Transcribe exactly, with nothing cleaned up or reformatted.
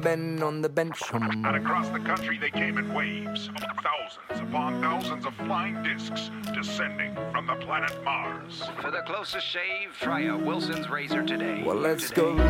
men on the bench. And across the country they came in waves, thousands upon thousands of flying discs descending from the planet Mars. For the closest shave, try a Wilson's razor today. Well, let's Today. go.